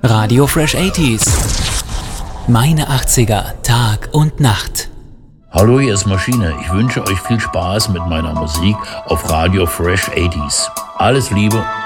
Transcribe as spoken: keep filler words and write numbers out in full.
Radio Fresh achtziger. Meine achtziger, Tag und Nacht. Hallo, hier ist Maschine. Ich wünsche euch viel Spaß mit meiner Musik auf Radio Fresh achtziger. Alles Liebe.